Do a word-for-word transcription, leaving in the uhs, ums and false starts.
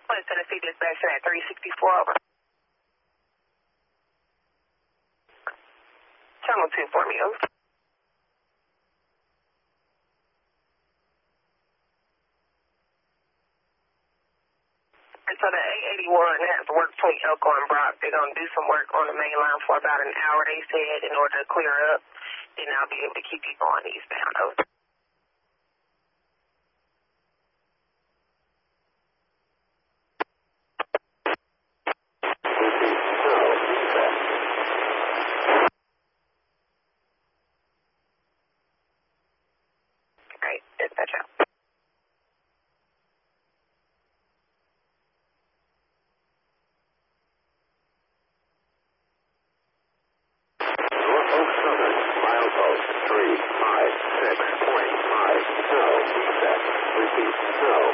West Tennessee dispatch at three sixty-four over. Channel two for me, over. And so the eight eighty-one has to work between Elko and Brock. They're going to do some work on the main line for about an hour, they said, in order to clear up. Then I'll be able to keep you going eastbound, over. Great, dispatch out. Norfolk Southern, milepost three five six point five, snow, descent, repeat, snow.